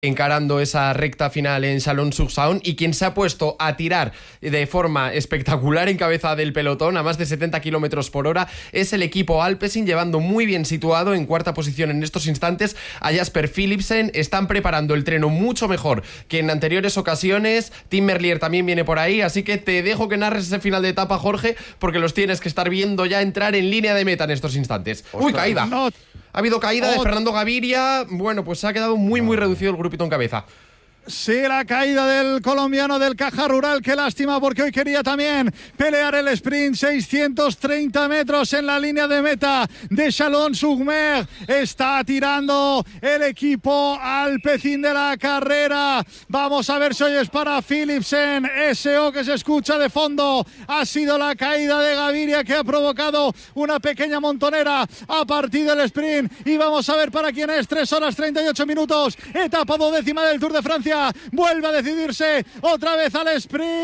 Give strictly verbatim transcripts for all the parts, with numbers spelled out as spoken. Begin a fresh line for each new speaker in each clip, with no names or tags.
encarando esa recta final en Chalon-sur-Saône, y quien se ha puesto a tirar de forma espectacular en cabeza del pelotón a más de setenta kilómetros por hora es el equipo Alpecin, llevando muy bien situado en cuarta posición en estos instantes a Jasper Philipsen. Están preparando el treno mucho mejor que en anteriores ocasiones. Tim Merlier también viene por ahí, así que te dejo que narres ese final de etapa, Jorge, porque los tienes que estar viendo ya entrar en línea de meta en estos instantes. ¡Uy,
Ostras,
caída!
No.
Ha habido caída
Oh.
de Fernando Gaviria. Bueno, pues se ha quedado muy, muy reducido el grupito en cabeza.
Sí, la caída del colombiano del Caja Rural, qué lástima, porque hoy quería también pelear el sprint. Seiscientos treinta metros en la línea de meta de Chalon-sur-Mer. Está tirando el equipo Alpecin de la carrera. Vamos a ver si hoy es para Philipsen. S O que se escucha de fondo. Ha sido la caída de Gaviria que ha provocado una pequeña montonera a partir del sprint. Y vamos a ver para quién es. tres horas treinta y ocho minutos. Etapa duodécima del Tour de Francia. Vuelve a decidirse otra vez al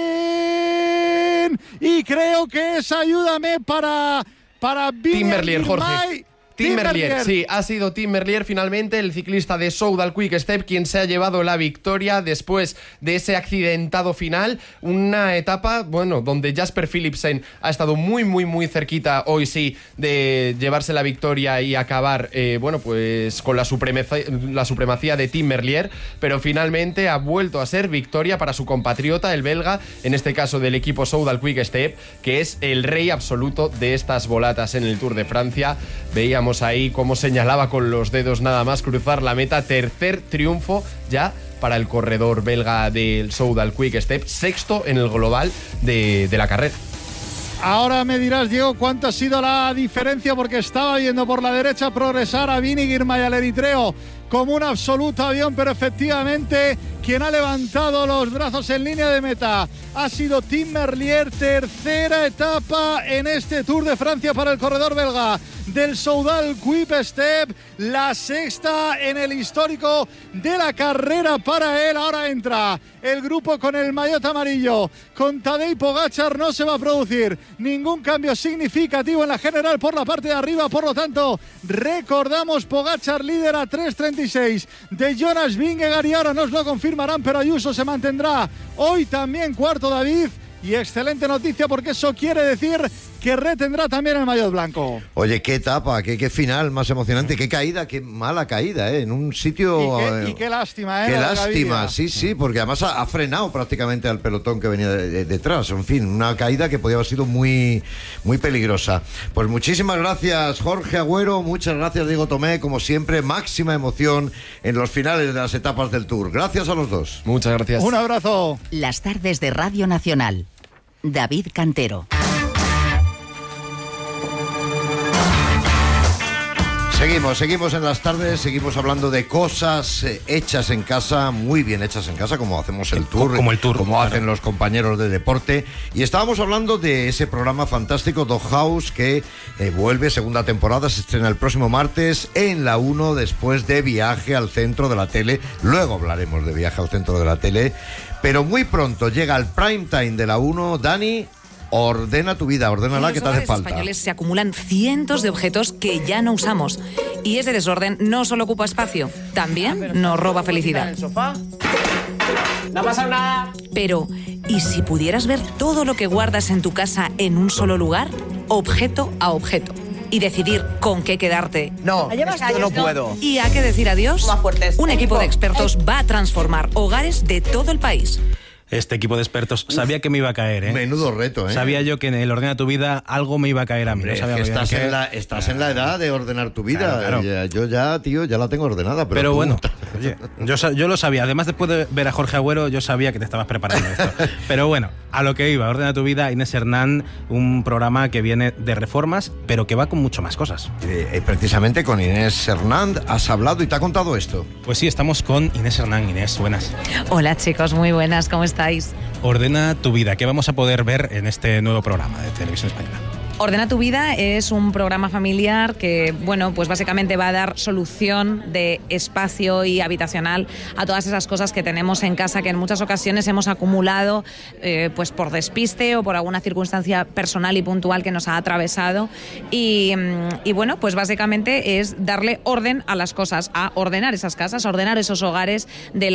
sprint y creo que es, ayúdame, para para
Tim Merlier, Jorge.
Girmay.
Tim Merlier, sí, ha sido Tim Merlier finalmente, el ciclista de Soudal Quick Step, quien se ha llevado la victoria después de ese accidentado final. Una etapa, bueno, donde Jasper Philipsen ha estado muy, muy, muy cerquita hoy sí de llevarse la victoria y acabar, eh, bueno, pues con la supremacía, la supremacía de Tim Merlier, pero finalmente ha vuelto a ser victoria para su compatriota, el belga, en este caso del equipo Soudal Quick Step, que es el rey absoluto de estas volatas en el Tour de Francia. Veíamos ahí cómo señalaba con los dedos nada más cruzar la meta. Tercer triunfo ya para el corredor belga del Soudal Quick Step, sexto en el global de, de la carrera.
Ahora me dirás, Diego, cuánto ha sido la diferencia, porque estaba viendo por la derecha progresar a Vini Girmay, al eritreo, como un absoluto avión, pero efectivamente quien ha levantado los brazos en línea de meta ha sido Tim Merlier. Tercera etapa en este Tour de Francia para el corredor belga del Soudal Quick Step, la sexta en el histórico de la carrera para él. Ahora entra el grupo con el maillot amarillo, con Tadej Pogačar. No se va a producir ningún cambio significativo en la general por la parte de arriba, por lo tanto recordamos, Pogačar líder a tres treinta y seis de Jonas Vingegaard, y ahora nos lo confirmarán, pero Ayuso se mantendrá hoy también cuarto, David. Y excelente noticia, porque eso quiere decir que retendrá también el maillot blanco.
Oye, qué etapa, qué, qué final más emocionante, qué caída, qué mala caída, ¿eh? En un sitio...
Y qué, y qué lástima, ¿eh?
Qué lástima, sí, sí, porque además ha, ha frenado prácticamente al pelotón que venía de, de, detrás. En fin, una caída que podía haber sido muy, muy peligrosa. Pues muchísimas gracias, Jorge Agüero, muchas gracias, Diego Tomé, como siempre, máxima emoción en los finales de las etapas del Tour. Gracias a los dos.
Muchas gracias.
Un abrazo.
Las tardes de Radio Nacional. David Cantero.
Seguimos, seguimos en las tardes, seguimos hablando de cosas eh, hechas en casa, muy bien hechas en casa, como hacemos el Tour,
como el Tour,
como
claro.
hacen los compañeros de deporte. Y estábamos hablando de ese programa fantástico, Doghouse, que eh, vuelve, segunda temporada, se estrena el próximo martes en la uno, después de Viaje al Centro de la Tele. Luego hablaremos de Viaje al Centro de la Tele, pero muy pronto llega el prime time de la uno. Dani, ordena tu vida, ordénala, que te hace falta.
En los españoles se acumulan cientos de objetos que ya no usamos. Y ese desorden no solo ocupa espacio, también nos roba felicidad.
No pasa nada.
Pero, ¿y si pudieras ver todo lo que guardas en tu casa en un solo lugar? Objeto a objeto. Y decidir con qué quedarte.
No, yo no puedo.
¿Y a qué decir adiós?
Más fuertes.
Un equipo de expertos va a transformar hogares de todo el país.
Este equipo de expertos sabía que me iba a caer, ¿eh?
Menudo reto, ¿eh?
Sabía yo que en el Ordena tu Vida algo me iba a caer a mí.
Hombre,
no sabía
que
muy bien
estás,
qué.
en la, estás claro. en la edad de ordenar tu vida.
Claro, claro.
Ya, yo ya, tío, ya la tengo ordenada. Pero,
Pero
tú...
bueno, oye, yo, yo lo sabía. Además, después de ver a Jorge Agüero, yo sabía que te estabas preparando esto. Pero bueno, a lo que iba, Ordena tu Vida, Inés Hernán, un programa que viene de reformas, pero que va con mucho más cosas.
Eh, precisamente con Inés Hernán has hablado y te ha contado esto.
Pues sí, estamos con Inés Hernán. Inés, buenas.
Hola chicos, muy buenas, ¿cómo estáis?
Ordena tu vida, ¿qué vamos a poder ver en este nuevo programa de Televisión Española?
Ordena tu vida es un programa familiar que, bueno, pues básicamente va a dar solución de espacio y habitacional a todas esas cosas que tenemos en casa que en muchas ocasiones hemos acumulado eh, pues por despiste o por alguna circunstancia personal y puntual que nos ha atravesado. Y, y bueno, pues básicamente es darle orden a las cosas, a ordenar esas casas, a ordenar esos hogares de la